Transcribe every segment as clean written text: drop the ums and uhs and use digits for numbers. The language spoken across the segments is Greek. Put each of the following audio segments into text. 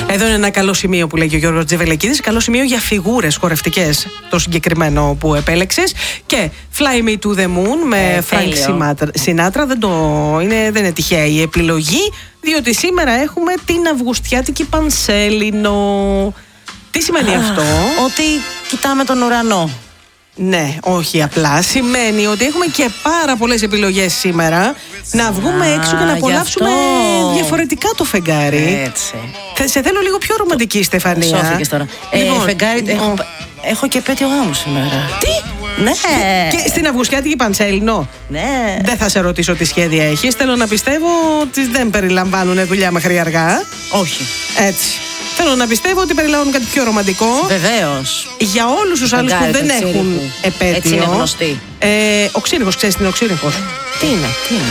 Εδώ είναι ένα καλό σημείο που λέγει ο Γιώργος Τζιβελεκίδης. Καλό σημείο για φιγούρες χορευτικές, το συγκεκριμένο που επέλεξες. Και Fly Me to the Moon με Frank Sinatra. Δεν είναι τυχαία η επιλογή, διότι σήμερα έχουμε την Αυγουστιάτικη Πανσέλινο. Τι σημαίνει αυτό? Ότι κοιτάμε τον ουρανό. Ναι, όχι απλά. Σημαίνει ότι έχουμε και πάρα πολλές επιλογές σήμερα να βγούμε έξω και να απολαύσουμε διαφορετικά το φεγγάρι. Έτσι. Σε θέλω λίγο πιο ρομαντική, Στεφανία. Σώθηκες τώρα. Φεγγάρι, έχω και επέτειο γάμου σήμερα. Τι? Ναι. Και στην Αυγουστιάτικη Πανσέλινο. Ναι. Δεν θα σε ρωτήσω τι σχέδια έχεις. Θέλω να πιστεύω ότι δεν περιλαμβάνουν δουλειά μέχρι αργά. Όχι. Έτσι. Θέλω να πιστεύω ότι περιλαμβάνουν κάτι πιο ρομαντικό. Βεβαίως. Για όλους τους άλλους που δεν έχουν επέτειο. Έτσι είναι γνωστή. Ο ξύρικος, ξέρεις τι είναι ο ξύρικος? Τι είναι?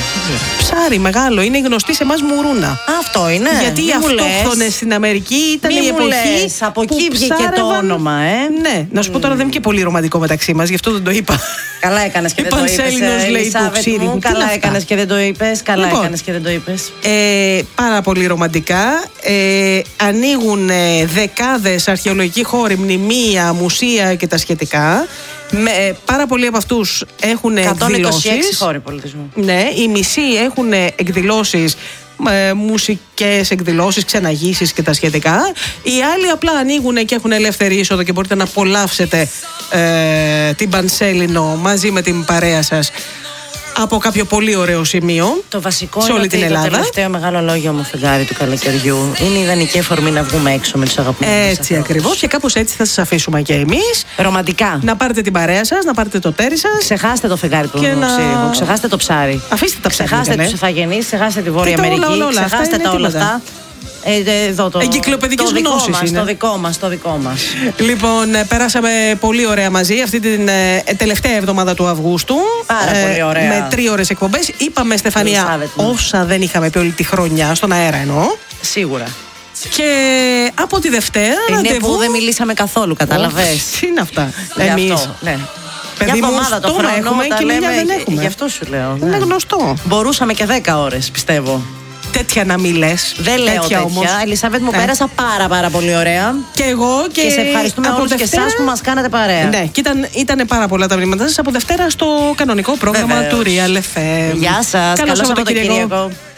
Ψάρι μεγάλο, είναι γνωστή σε εμάς μουρούνα. Αυτό είναι. Γιατί οι αυτόχθονες στην Αμερική ήταν η εποχή. Από εκεί βγήκε το όνομα, Ναι, να σου πω τώρα δεν είναι και πολύ ρομαντικό μεταξύ μας, γι' αυτό δεν το είπα. Καλά έκανες και δεν το είπες. Καλά έκανες και δεν το είπες. Καλά έκανες και δεν το είπες. Πάρα πολύ ρομαντικά. Ανοίγουν δεκάδες αρχαιολογικοί χώροι, μνημεία, μουσεία και τα σχετικά. Πάρα πολλοί από αυτούς έχουν εκδηλώσεις. 126 χώροι πολιτισμού. Ναι, οι μισοί έχουν εκδηλώσεις, μουσικές εκδηλώσεις, ξεναγήσεις και τα σχετικά. Οι άλλοι απλά ανοίγουν και έχουν ελεύθερη είσοδο και μπορείτε να απολαύσετε την Πανσέλινο μαζί με την παρέα σας από κάποιο πολύ ωραίο σημείο. Το βασικό σε όλη είναι την ότι Ελλάδα. το τελευταίο μεγάλο λόγιο μου φεγγάρι του καλοκαιριού είναι η ιδανική αφορμή να βγούμε έξω με τους αγαπημένους μας. Έτσι ακριβώς, και κάπως έτσι θα σας αφήσουμε και εμείς. Ρομαντικά. Να πάρετε την παρέα σας, να πάρετε το τέρι σας. Ξεχάστε το φεγγάρι του ξύριχου, ξεχάστε το ψάρι. Αφήστε τα ψάρια. Ξεχάστε τους Ιθαγενείς, ξεχάστε τη Βόρεια Αμερική. Ξεχάστε τα όλα αυτά. Εγκυκλοπαιδικές γνώσεις είναι. Το δικό μας. Λοιπόν, περάσαμε πολύ ωραία μαζί αυτή την τελευταία εβδομάδα του Αυγούστου. Πάρα πολύ ωραία. Με 3 ώρες εκπομπές. Είπαμε, Στεφανία, όσα δεν είχαμε πει όλη τη χρονιά, στον αέρα εννοώ. Σίγουρα. Και από τη Δευτέρα είναι που δεν μιλήσαμε καθόλου, κατάλαβες. Τι είναι αυτά? Εμείς. Ναι. Παιδί μου, στόμα έχουμε και μιλιά δεν έχουμε. Γι' αυτό σου λέω. Είναι γνωστό. Μπορούσαμε και 10 ώρες, πιστεύω. Τέτοια να μην λες. Δεν λέω τέτοια. Ελισάβετ, μου πέρασα πάρα πολύ ωραία. Και εγώ και σε ευχαριστούμε όλους και εσάς που μας κάνατε παρέα. Ναι, και ήταν πάρα πολλά τα μηνύματά σας από Δευτέρα στο κανονικό πρόγραμμα του Real FM. Γεια σας. Καλό Σαββατοκύριακο.